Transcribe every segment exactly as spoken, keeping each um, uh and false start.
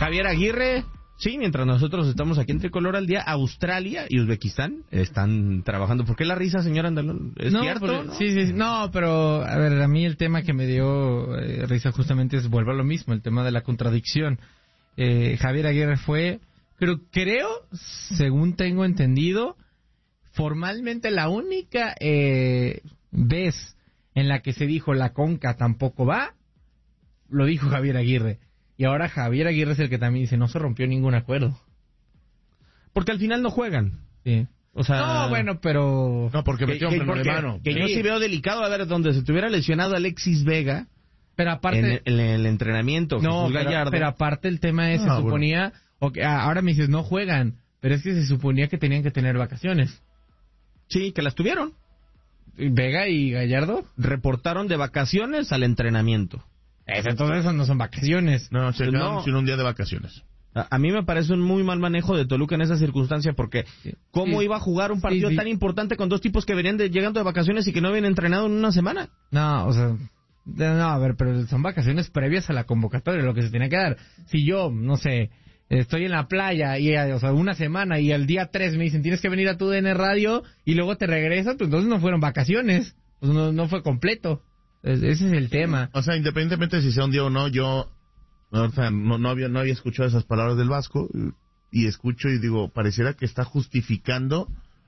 Javier Aguirre, sí, mientras nosotros estamos aquí en Tricolor al Día, Australia y Uzbekistán están trabajando. ¿Por qué la risa, señor Andalón? ¿Es no, cierto? Porque, ¿no? Sí, sí, sí, no, pero a ver, a mí el tema que me dio eh, risa justamente es, vuelvo a lo mismo, el tema de la contradicción. Eh, Javier Aguirre fue, creo, creo, según tengo entendido, formalmente la única eh, vez en la que se dijo la Conca tampoco va, lo dijo Javier Aguirre. Y ahora Javier Aguirre es el que también dice, no se rompió ningún acuerdo. Porque al final no juegan. Sí. O sea, no, bueno, pero... No, porque que, metió que, un freno de porque, mano. que Sí. yo sí veo delicado, a ver, donde se tuviera lesionado Alexis Vega Pero aparte... en, el, en el entrenamiento, No, Jesús pero, Gallardo. pero aparte el tema es, Ah, se suponía... Okay, ah, ahora me dices, no juegan, pero es que se suponía que tenían que tener vacaciones. Sí, que las tuvieron. Vega y Gallardo. Reportaron de vacaciones al entrenamiento. Es, entonces eso no son vacaciones. No, se Pues quedaron no. sin un día de vacaciones. A, a mí me parece un muy mal manejo de Toluca en esa circunstancia, porque ¿cómo Sí. iba a jugar un partido Sí, sí. tan importante con dos tipos que venían de, llegando de vacaciones y que no habían entrenado en una semana? No, o sea... No, a ver, pero son vacaciones previas a la convocatoria, lo que se tiene que dar. Si yo, no sé, estoy en la playa, y o sea, una semana, y al día tres me dicen, tienes que venir a tu D N Radio, y luego te regresas, pues entonces no fueron vacaciones. Pues no, no fue completo. Es- ese es el tema. O sea, independientemente de si sea un día o no, yo o sea, no, no había no había escuchado esas palabras del Vasco y escucho y digo, pareciera que está justificando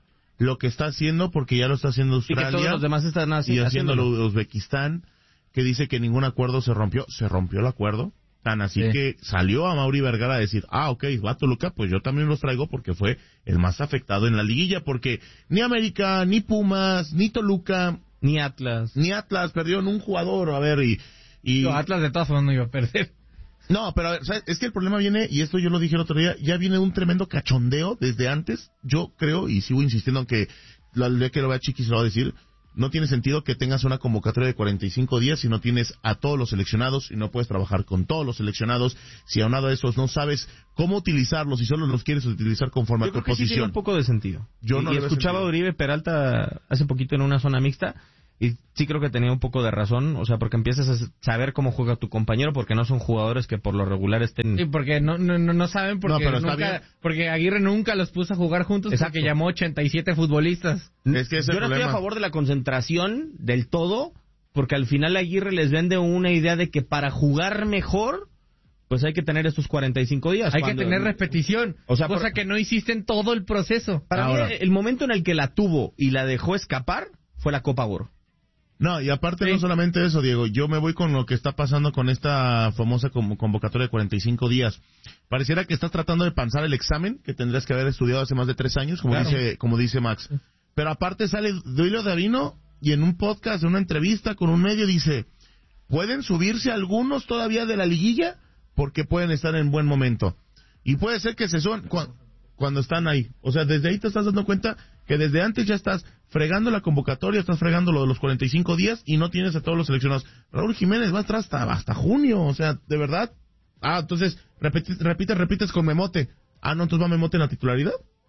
lo que está haciendo porque ya lo está haciendo Y que Australia todos los demás están así, y haciéndolo haciéndolo. Uzbekistán, que dice que ningún acuerdo se rompió. Se rompió el acuerdo. Tan así Sí. que salió a Mauri Vergara a decir, ah, ok, va Toluca, pues yo también los traigo porque fue el más afectado en la liguilla, porque ni América, ni Pumas, ni Toluca, Ni Atlas. ni Atlas perdieron un jugador, a ver, y... y Yo, Atlas de todas formas no iba a perder. No, pero a ver, ¿sabes? Es que el problema viene, y esto yo lo dije el otro día, ya viene un tremendo cachondeo desde antes, yo creo, y sigo insistiendo, aunque la día que lo vea Chiqui se lo va a decir, no tiene sentido que tengas una convocatoria de cuarenta y cinco días si no tienes a todos los seleccionados y no puedes trabajar con todos los seleccionados, si aunado a esos no sabes cómo utilizarlos y solo los quieres utilizar conforme Yo a tu creo que sí tiene posición. un poco de sentido. Yo y, no y le veo escuchaba a sentido. Uribe Peralta hace poquito en una zona mixta, y sí creo que tenía un poco de razón, o sea, porque empiezas a saber cómo juega tu compañero, porque no son jugadores que por lo regular estén... Sí, porque no, no, no no saben, porque, No, pero está nunca, bien. porque Aguirre nunca los puso a jugar juntos, Exacto. porque llamó ochenta y siete futbolistas. Es que ese Yo no estoy problema. a favor de la concentración del todo, porque al final Aguirre les vende una idea de que para jugar mejor, pues hay que tener estos cuarenta y cinco días. Hay cuando- que tener repetición, O sea, cosa por- que no hiciste en todo el proceso. Para Ahora. mí, el momento en el que la tuvo y la dejó escapar fue la Copa Oro. No, y aparte Sí. no solamente eso, Diego, yo me voy con lo que está pasando con esta famosa com- convocatoria de cuarenta y cinco días. Pareciera que estás tratando de pasar el examen que tendrías que haber estudiado hace más de tres años, como Claro. dice como dice Max. Pero aparte sale Duilio Davino y en un podcast, en una entrevista con un medio dice, ¿pueden subirse algunos todavía de la liguilla? Porque pueden estar en buen momento. Y puede ser que se son cua- cuando están ahí. O sea, desde ahí te estás dando cuenta que desde antes ya estás fregando la convocatoria, estás fregando lo de los cuarenta y cinco días y no tienes a todos los seleccionados. Raúl Jiménez va atrás hasta, hasta junio, o sea, de verdad. Ah, entonces, repites, repites, repites con Memote. Ah, no, entonces va Memote en la titularidad.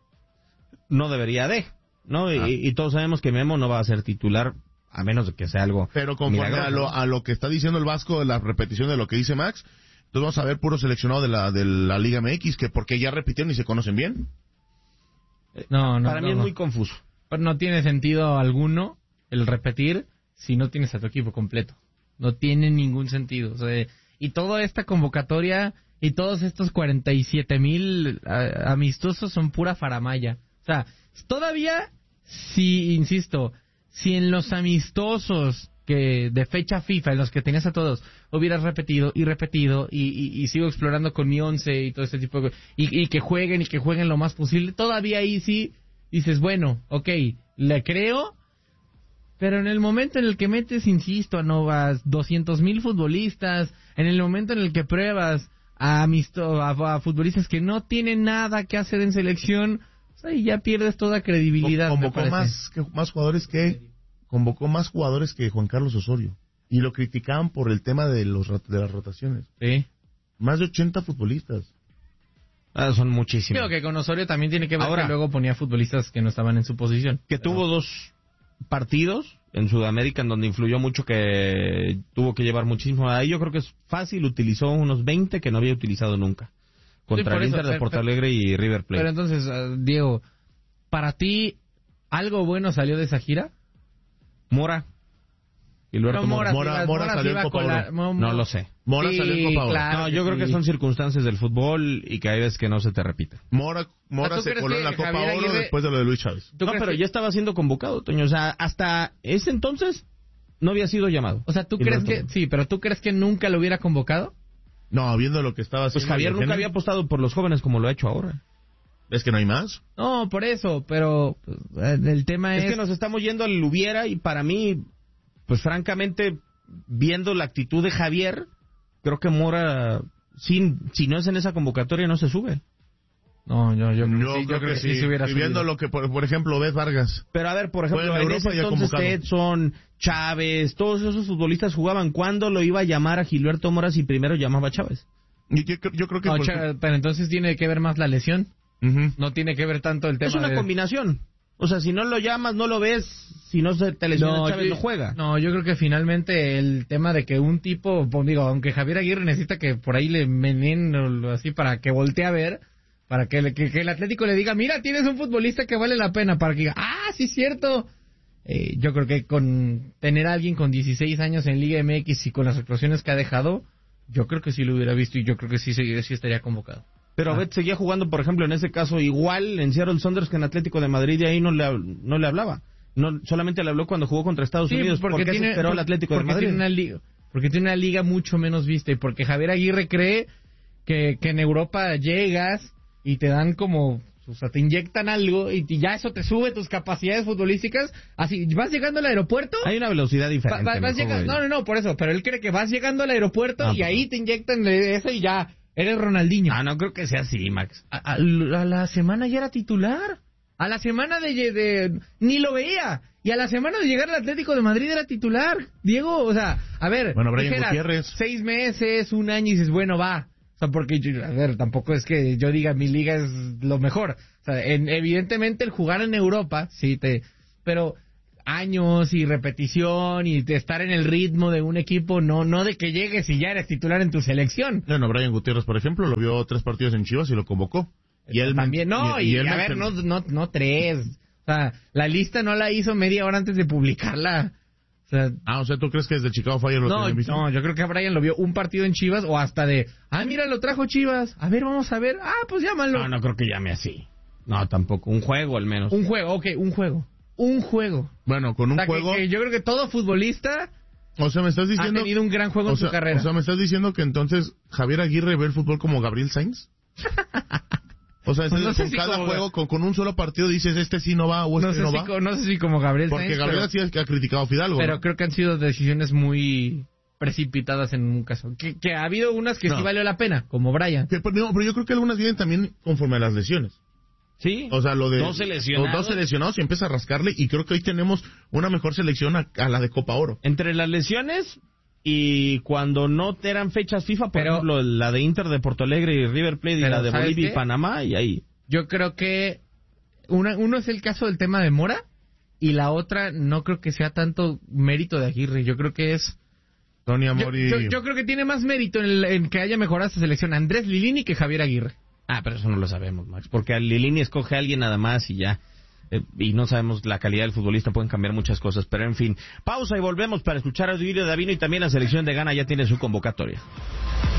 No debería de, ¿no? Y, Ah. y todos sabemos que Memo no va a ser titular, a menos de que sea algo Pero conforme a milagroso, lo, ¿no? a lo que está diciendo el Vasco, de la repetición de lo que dice Max, entonces vamos a ver puro seleccionado de la, de la Liga M X, que porque ya repitieron y se conocen bien. No, no, Para mí no, es no. muy confuso. Pero no tiene sentido alguno el repetir si no tienes a tu equipo completo. No tiene ningún sentido. O sea, y toda esta convocatoria y todos estos cuarenta y siete mil a- amistosos son pura faramaya. O sea, todavía, si, insisto, si en los amistosos que de fecha FIFA, en los que tenías a todos, hubieras repetido y repetido y, y, y sigo explorando con mi once y todo este tipo de cosas, y, y que jueguen y que jueguen lo más posible, todavía ahí sí dices, bueno, ok, le creo, pero en el momento en el que metes, insisto, a Novas, doscientos mil futbolistas, en el momento en el que pruebas a, amisto, a, a futbolistas que no tienen nada que hacer en selección, pues ahí ya pierdes toda credibilidad. me Convocó parece. más, que, más jugadores que convocó más jugadores que Juan Carlos Osorio. Y lo criticaban por el tema de los rot- de las rotaciones. Sí. Más de ochenta futbolistas. Ah, son muchísimos. Creo que con Osorio también tiene que ver Ahora- que luego ponía futbolistas que no estaban en su posición. Que tuvo dos partidos en Sudamérica en donde influyó mucho, que tuvo que llevar muchísimo. Ahí yo creo que es fácil, utilizó unos veinte que no había utilizado nunca. contra por el eso, Inter de pero- Porto Alegre y River Plate. Pero entonces, uh, Diego, ¿para ti algo bueno salió de esa gira? Mora. Gilberto Pero Mora. Mora- sí va- Mora sí salió en va Copa con la- Oro. Mo- No Mo- lo sé. Mora Sí, salió en Copa Oro. claro. No, que yo creo que sí. son circunstancias del fútbol y que hay veces que no se te repite. Mora, Mora ¿tú se crees coló que en la Copa Javier Oro Aguirre- después de lo de Luis Chávez. ¿Tú No, crees pero que- ya estaba siendo convocado, Toño. O sea, hasta ese entonces no había sido llamado. O sea, ¿tú crees Gilberto que Mora. sí, pero tú crees que nunca lo hubiera convocado? No, viendo lo que estaba haciendo. Pues Javier nunca Eugenio, había apostado por los jóvenes como lo ha hecho ahora. Es que no hay más. No, por eso, pero pues, eh, el tema es, Es que nos estamos yendo al hubiera y para mí, pues francamente, viendo la actitud de Javier, creo que Mora, sin, si no es en esa convocatoria, no se sube. No, yo, yo, Yo, sí, yo creo, que, sí. se hubiera Y viendo subido. lo que, por, por ejemplo, Beth Vargas. Pero a ver, por ejemplo, Fue en en Europa ese ya entonces convocado. Edson, Chávez, todos esos futbolistas jugaban. ¿Cuándo lo iba a llamar a Gilberto Mora si primero llamaba a Chávez? Y yo, yo creo que... No, por- cha- pero entonces tiene que ver más la lesión. Ujú. No tiene que ver tanto el tema Es una de... combinación. O sea, si no lo llamas, no lo ves. Si no se te lesiona Chávez, yo- no juega. No, yo creo que finalmente el tema de que un tipo, pues, digo, aunque Javier Aguirre necesita que por ahí le menen o lo así para que voltee a ver, para que, le- que, que el Atlético le diga, mira, tienes un futbolista que vale la pena, para que diga, ah, sí, cierto. Eh, yo creo que con tener a alguien con dieciséis años en Liga M X y con las actuaciones que ha dejado, yo creo que sí lo hubiera visto y yo creo que sí, sí, sí estaría convocado. Pero Ah. Bet seguía jugando, por ejemplo, en ese caso, igual en Seattle Saunders que en Atlético de Madrid, y ahí no le, hab- no le hablaba. No, solamente le habló cuando jugó contra Estados Sí, Unidos. ¿Por qué se esperó al Atlético de porque Madrid? Tiene una liga, porque tiene una liga mucho menos vista y porque Javier Aguirre cree que, que en Europa llegas y te dan como, o sea, te inyectan algo y te- ya eso te sube tus capacidades futbolísticas. Así, vas llegando al aeropuerto. Hay una velocidad va- diferente. va- vas mejor, llegando- güey. no, no, no, por eso. Pero él cree que vas llegando al aeropuerto Ah, y pues ahí no. te inyectan eso y ya eres Ronaldinho. Ah, no creo que sea así, Max. A, a- a la semana ya era titular. A la semana de, de- ni lo veía. Y a la semana de llegar al Atlético de Madrid era titular. Diego, o sea, a ver, Bueno, Brian dijeras, Gutiérrez. seis meses, un año y dices, bueno, va. O sea, porque, yo- a ver, tampoco es que yo diga mi liga es lo mejor. O sea, en- evidentemente el jugar en Europa, sí, te, pero años y repetición y de estar en el ritmo de un equipo, no, no de que llegues y ya eres titular en tu selección. Bueno, Brian Gutiérrez, por ejemplo, lo vio tres partidos en Chivas y lo convocó. Y él También, no, y, él a ver, no, no, no tres. O sea, la lista no la hizo media hora antes de publicarla. O sea, Ah, o sea, ¿tú crees que desde Chicago Fire lo no, tenían visto? no, yo creo que a Brian lo vio un partido en Chivas o hasta de, ah, mira, lo trajo Chivas. A ver, vamos a ver. Ah, pues llámalo. No, no creo que llame así. No, tampoco. Un juego al menos. Un juego, ok, un juego. Un juego. Bueno, con un O sea, que- juego... que yo creo que todo futbolista O sea, me estás ha diciendo... tenido un gran juego o en sea, su carrera. O sea, ¿me estás diciendo que entonces Javier Aguirre ve el fútbol como Gabriel Sainz? O sea, Pues no con sé si cada como- juego, con, con un solo partido dices, este sí no va o este no, sé no si, va. co- no sé si como Gabriel Porque Sainz, Gabriel pero, sí ha criticado a Fidalgo, pero ¿no? creo que han sido decisiones muy precipitadas en un caso. Que, que ha habido unas que No. sí valió la pena, como Brian. Que, pero, no, pero yo creo que algunas vienen también conforme a las lesiones. Sí. O sea, lo de... Doce lesionados. Los doce lesionados y empieza a rascarle y creo que hoy tenemos una mejor selección a, a la de Copa Oro. Entre las lesiones y cuando no eran fechas FIFA, por Pero- ejemplo, la de Inter de Porto Alegre y River Plate y Pero, la de ¿sabes Bolivia qué? y Panamá, y ahí. Yo creo que una, uno es el caso del tema de Mora y la otra no creo que sea tanto mérito de Aguirre. Yo creo que es... Tony Yo, Amori... yo- yo creo que tiene más mérito en, el- en que haya mejorado esta selección Andrés Lilini que Javier Aguirre. Ah, pero eso no lo sabemos, Max, porque Lilini escoge a alguien nada más y ya. Eh, y no sabemos la calidad del futbolista, pueden cambiar muchas cosas, pero en fin. Pausa y volvemos para escuchar a Duilio Davino y también la selección de Ghana ya tiene su convocatoria.